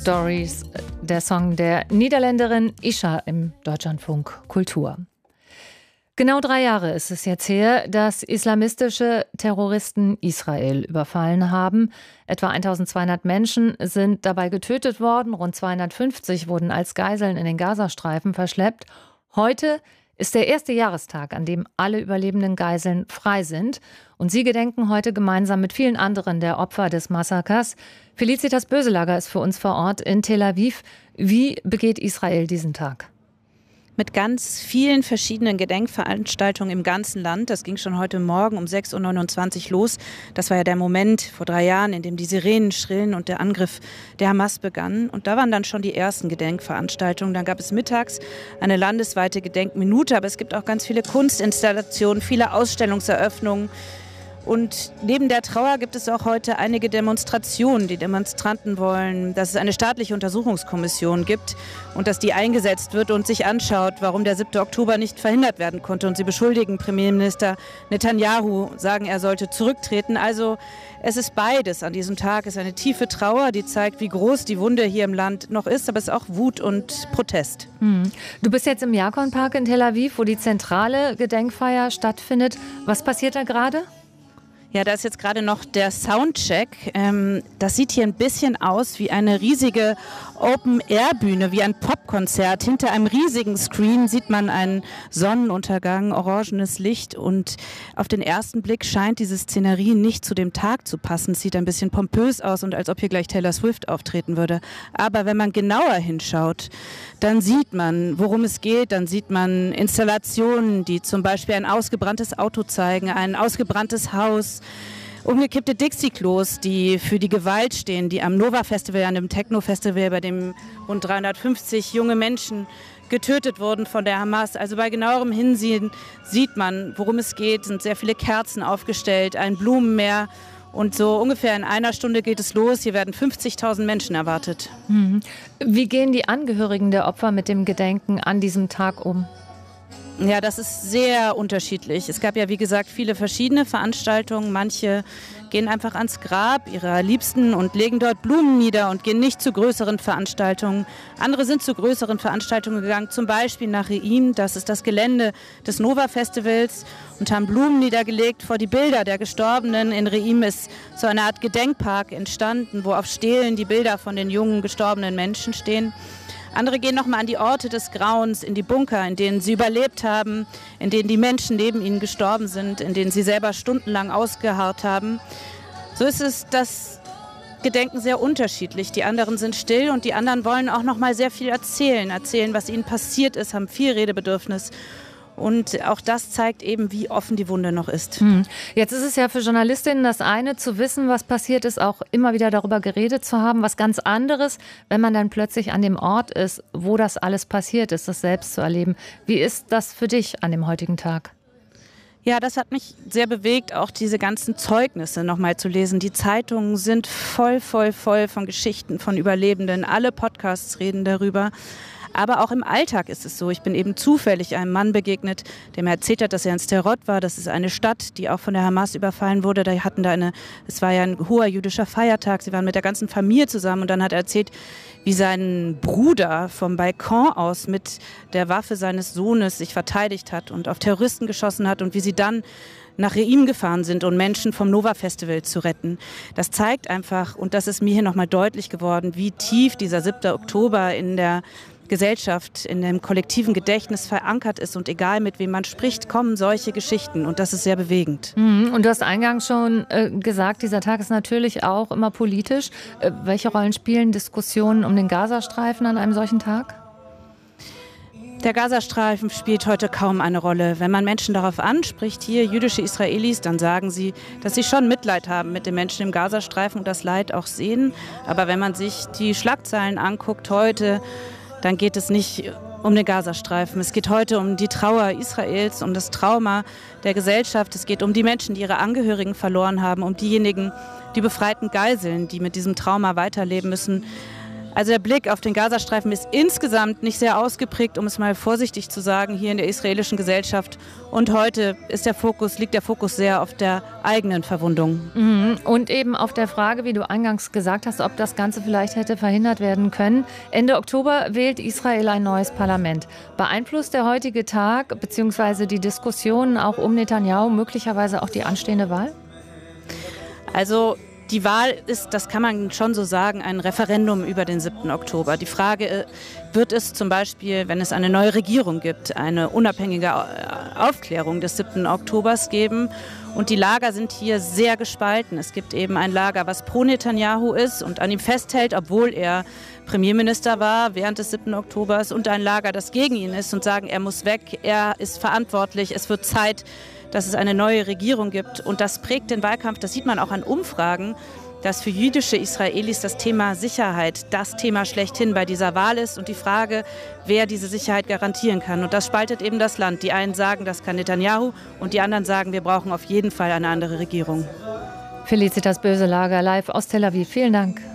Stories, der Song der Niederländerin Isha im Deutschlandfunk Kultur. Genau 3 Jahre ist es jetzt her, dass islamistische Terroristen Israel überfallen haben. Etwa 1200 Menschen sind dabei getötet worden, rund 250 wurden als Geiseln in den Gazastreifen verschleppt. Heute ist der erste Jahrestag, an dem alle überlebenden Geiseln frei sind. Und Sie gedenken heute gemeinsam mit vielen anderen der Opfer des Massakers. Felicitas Böselager ist für uns vor Ort in Tel Aviv. Wie begeht Israel diesen Tag? Mit ganz vielen verschiedenen Gedenkveranstaltungen im ganzen Land. Das ging schon heute Morgen um 6.29 Uhr los. Das war ja der Moment vor 3 Jahren, in dem die Sirenen schrillen und der Angriff der Hamas begann. Und da waren dann schon die ersten Gedenkveranstaltungen. Dann gab es mittags eine landesweite Gedenkminute, aber es gibt auch ganz viele Kunstinstallationen, viele Ausstellungseröffnungen. Und neben der Trauer gibt es auch heute einige Demonstrationen. Die Demonstranten wollen, dass es eine staatliche Untersuchungskommission gibt und dass die eingesetzt wird und sich anschaut, warum der 7. Oktober nicht verhindert werden konnte. Und sie beschuldigen Premierminister Netanyahu, sagen, er sollte zurücktreten. Also es ist beides. An diesem Tag ist eine tiefe Trauer, die zeigt, wie groß die Wunde hier im Land noch ist, aber es ist auch Wut und Protest. Du bist jetzt im Yarkon-Park in Tel Aviv, wo die zentrale Gedenkfeier stattfindet. Was passiert da gerade? Ja, da ist jetzt gerade noch der Soundcheck. Das sieht hier ein bisschen aus wie eine riesige Open-Air-Bühne, wie ein Popkonzert. Hinter einem riesigen Screen sieht man einen Sonnenuntergang, orangenes Licht und auf den ersten Blick scheint diese Szenerie nicht zu dem Tag zu passen. Es sieht ein bisschen pompös aus und als ob hier gleich Taylor Swift auftreten würde. Aber wenn man genauer hinschaut, dann sieht man, worum es geht. Dann sieht man Installationen, die zum Beispiel ein ausgebranntes Auto zeigen, ein ausgebranntes Haus, umgekippte Dixie-Klos, die für die Gewalt stehen, die am Nova-Festival, an dem Techno-Festival, bei dem rund 350 junge Menschen getötet wurden von der Hamas. Also bei genauerem Hinsehen sieht man, worum es geht. Es sind sehr viele Kerzen aufgestellt, ein Blumenmeer. Und so ungefähr in 1 Stunde geht es los. Hier werden 50.000 Menschen erwartet. Wie gehen die Angehörigen der Opfer mit dem Gedenken an diesem Tag um? Ja, das ist sehr unterschiedlich. Es gab ja, wie gesagt, viele verschiedene Veranstaltungen. Manche gehen einfach ans Grab ihrer Liebsten und legen dort Blumen nieder und gehen nicht zu größeren Veranstaltungen. Andere sind zu größeren Veranstaltungen gegangen, zum Beispiel nach Re'im, das ist das Gelände des Nova-Festivals, und haben Blumen niedergelegt vor die Bilder der Gestorbenen. In Re'im ist so eine Art Gedenkpark entstanden, wo auf Stelen die Bilder von den jungen gestorbenen Menschen stehen. Andere gehen nochmal an die Orte des Grauens, in die Bunker, in denen sie überlebt haben, in denen die Menschen neben ihnen gestorben sind, in denen sie selber stundenlang ausgeharrt haben. So ist es, das Gedenken sehr unterschiedlich. Die anderen sind still und die anderen wollen auch nochmal sehr viel erzählen, was ihnen passiert ist, haben viel Redebedürfnis. Und auch das zeigt eben, wie offen die Wunde noch ist. Jetzt ist es ja für Journalistinnen das eine, zu wissen, was passiert ist, auch immer wieder darüber geredet zu haben. Was ganz anderes, wenn man dann plötzlich an dem Ort ist, wo das alles passiert ist, das selbst zu erleben. Wie ist das für dich an dem heutigen Tag? Ja, das hat mich sehr bewegt, auch diese ganzen Zeugnisse nochmal zu lesen. Die Zeitungen sind voll von Geschichten von Überlebenden. Alle Podcasts reden darüber. Aber auch im Alltag ist es so. Ich bin eben zufällig einem Mann begegnet, der mir erzählt hat, dass er in Sderot war. Das ist eine Stadt, die auch von der Hamas überfallen wurde. Es war ja ein hoher jüdischer Feiertag. Sie waren mit der ganzen Familie zusammen. Und dann hat er erzählt, wie sein Bruder vom Balkon aus mit der Waffe seines Sohnes sich verteidigt hat und auf Terroristen geschossen hat und wie sie dann nach Re'im gefahren sind, um Menschen vom Nova-Festival zu retten. Das zeigt einfach, und das ist mir hier nochmal deutlich geworden, wie tief dieser 7. Oktober in der Gesellschaft, in dem kollektiven Gedächtnis verankert ist. Und egal, mit wem man spricht, kommen solche Geschichten. Und das ist sehr bewegend. Und du hast eingangs schon gesagt, dieser Tag ist natürlich auch immer politisch. Welche Rollen spielen Diskussionen um den Gazastreifen an einem solchen Tag? Der Gazastreifen spielt heute kaum eine Rolle. Wenn man Menschen darauf anspricht, hier jüdische Israelis, dann sagen sie, dass sie schon Mitleid haben mit den Menschen im Gazastreifen und das Leid auch sehen. Aber wenn man sich die Schlagzeilen anguckt heute, dann geht es nicht um den Gazastreifen. Es geht heute um die Trauer Israels, um das Trauma der Gesellschaft. Es geht um die Menschen, die ihre Angehörigen verloren haben, um diejenigen, die befreiten Geiseln, die mit diesem Trauma weiterleben müssen. Also der Blick auf den Gazastreifen ist insgesamt nicht sehr ausgeprägt, um es mal vorsichtig zu sagen, hier in der israelischen Gesellschaft. Und heute liegt der Fokus sehr auf der eigenen Verwundung. Und eben auf der Frage, wie du eingangs gesagt hast, ob das Ganze vielleicht hätte verhindert werden können. Ende Oktober wählt Israel ein neues Parlament. Beeinflusst der heutige Tag bzw. die Diskussionen auch um Netanyahu möglicherweise auch die anstehende Wahl? Also die Wahl ist, das kann man schon so sagen, ein Referendum über den 7. Oktober. Die Frage, wird es zum Beispiel, wenn es eine neue Regierung gibt, eine unabhängige Aufklärung des 7. Oktobers geben? Und die Lager sind hier sehr gespalten. Es gibt eben ein Lager, was pro Netanyahu ist und an ihm festhält, obwohl er Premierminister war während des 7. Oktobers, und ein Lager, das gegen ihn ist und sagen, er muss weg, er ist verantwortlich, es wird Zeit, dass es eine neue Regierung gibt. Und das prägt den Wahlkampf, das sieht man auch an Umfragen, dass für jüdische Israelis das Thema Sicherheit das Thema schlechthin bei dieser Wahl ist und die Frage, wer diese Sicherheit garantieren kann. Und das spaltet eben das Land. Die einen sagen, das kann Netanyahu, und die anderen sagen, wir brauchen auf jeden Fall eine andere Regierung. Felicitas Böselager live aus Tel Aviv. Vielen Dank.